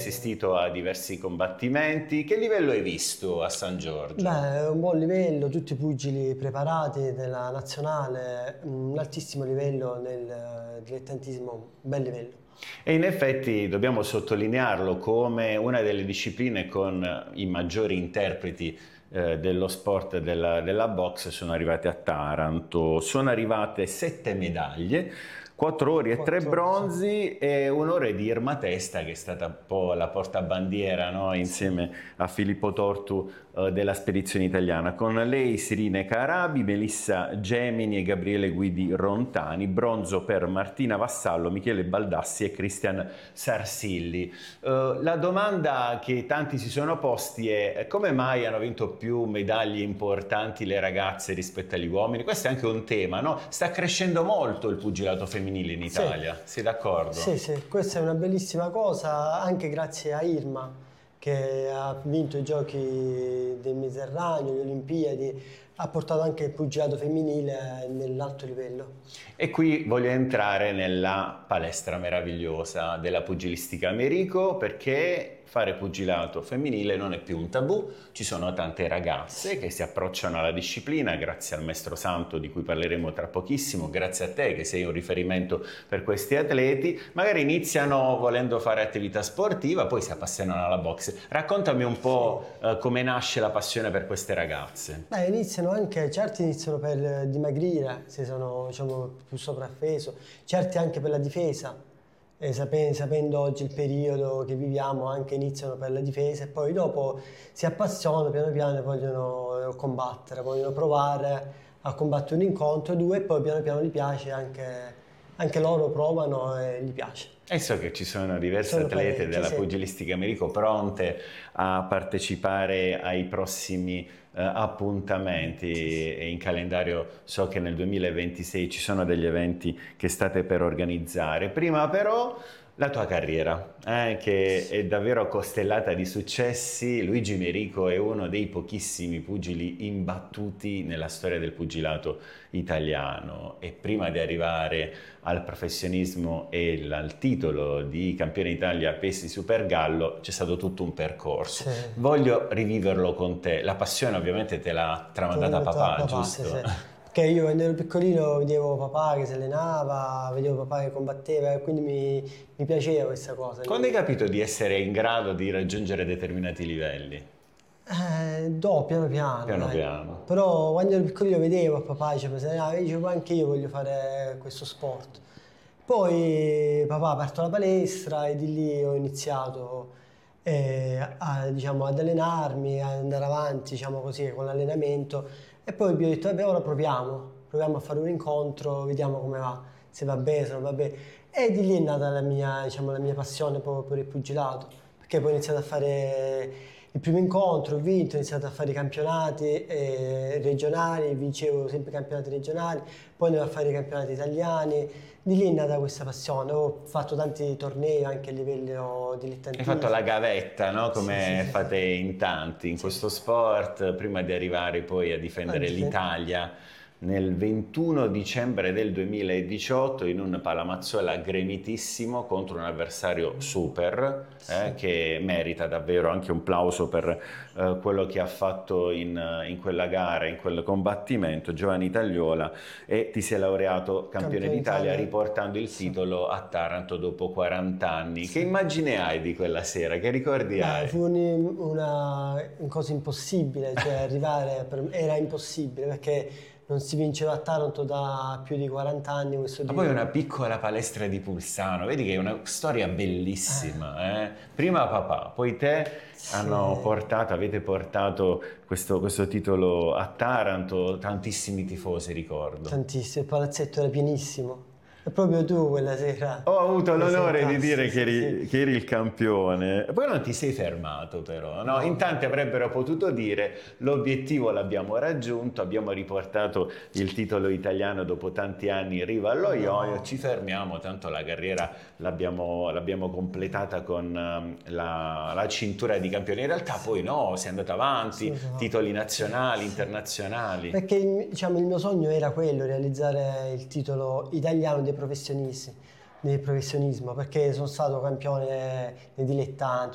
assistito a diversi combattimenti. Che livello hai visto a San Giorgio? Beh, un buon livello, tutti i pugili preparati della nazionale, un altissimo livello nel dilettantismo, un bel livello. E in effetti dobbiamo sottolinearlo come una delle discipline con i maggiori interpreti dello sport della box. Sono arrivate a Taranto, sono arrivate 7 medaglie, 4 ori e 3 bronzi e un'ora di Irma Testa, che è stata un po' la portabandiera, no? Insieme a Filippo Tortu della spedizione italiana. Con lei Sirine Carabi, Melissa Gemini e Gabriele Guidi Rontani, bronzo per Martina Vassallo, Michele Baldassi e Cristian Sarsilli. La domanda che tanti si sono posti è: come mai hanno vinto più medaglie importanti le ragazze rispetto agli uomini? Questo è anche un tema, no? Sta crescendo molto il pugilato femminile in Italia, sì. Sei d'accordo? Sì, sì, questa è una bellissima cosa, anche grazie a Irma, che ha vinto i giochi del Mediterraneo, le Olimpiadi, ha portato anche il pugilato femminile nell'alto livello. E qui voglio entrare nella palestra meravigliosa della pugilistica Americo, perché fare pugilato femminile non è più un tabù. Ci sono tante ragazze che si approcciano alla disciplina grazie al Maestro Santo, di cui parleremo tra pochissimo, grazie a te che sei un riferimento per questi atleti. Magari iniziano volendo fare attività sportiva, poi si appassionano alla boxe. Raccontami un po' come nasce la passione per queste ragazze. Beh, certi iniziano per dimagrire, se sono, diciamo, più sovrappeso, certi anche per la difesa. Sapendo oggi il periodo che viviamo, anche iniziano per la difesa e poi dopo si appassionano piano piano e vogliono combattere, vogliono provare a combattere un incontro, due, e poi piano piano gli piace, anche loro provano e gli piace. E so che ci sono diverse atlete della pugilistica Americo pronte a partecipare ai prossimi appuntamenti, e in calendario so che nel 2026 ci sono degli eventi che state per organizzare. Prima però la tua carriera, che è davvero costellata di successi. Luigi Merico è uno dei pochissimi pugili imbattuti nella storia del pugilato italiano, e prima di arrivare al professionismo e al titolo di campione d'Italia pesi super gallo c'è stato tutto un percorso. Sì. Voglio riviverlo con te. La passione ovviamente te l'ha tramandata papà, giusto? Sì, sì. Che io quando ero piccolino vedevo papà che si allenava, vedevo papà che combatteva, e quindi mi piaceva questa cosa. Quando hai capito di essere in grado di raggiungere determinati livelli? Piano piano. Però quando ero piccolino vedevo papà, dicevo anche io voglio fare questo sport. Poi papà ha aperto la palestra e di lì ho iniziato ad allenarmi, ad andare avanti, diciamo così, con l'allenamento. E poi vi ho detto, vabbè, ora proviamo a fare un incontro, vediamo come va, se va bene, se non va bene. E di lì è nata la mia passione proprio per il pugilato, perché poi ho iniziato a fare il primo incontro, ho vinto, ho iniziato a fare i campionati regionali, vincevo sempre i campionati regionali, poi andavo a fare i campionati italiani. Di lì è nata questa passione. Ho fatto tanti tornei anche a livello dilettantesco. Hai fatto la gavetta, no? Come sì, fate in tanti in questo sport, prima di arrivare poi a difendere l'Italia nel 21 dicembre del 2018 in un Palamazzola gremitissimo contro un avversario super, che merita davvero anche un plauso per quello che ha fatto in quella gara, in quel combattimento, Giovanni Tagliola, e ti sei laureato campione d'Italia riportando il titolo a Taranto dopo 40 anni. Che immagine hai di quella sera? Che ricordi hai? Fu una cosa impossibile, cioè arrivare era impossibile, perché non si vinceva a Taranto da più di 40 anni. Ma poi una piccola palestra di Pulsano, vedi che è una storia bellissima. Prima papà, poi te avete portato questo titolo a Taranto, tantissimi tifosi, ricordo. Tantissimi, il palazzetto era pienissimo. E proprio tu quella sera. Ho avuto l'onore di dire che eri il campione. Poi non ti sei fermato però, no? In tanti avrebbero potuto dire l'obiettivo l'abbiamo raggiunto, abbiamo riportato il titolo italiano dopo tanti anni in riva allo yo-yo, ci fermiamo, tanto la carriera l'abbiamo completata con la cintura di campione. In realtà poi no, sei andato avanti, titoli nazionali, internazionali. Perché il mio sogno era quello, realizzare il titolo italiano dei professionisti, nel professionismo, perché sono stato campione nei dilettanti.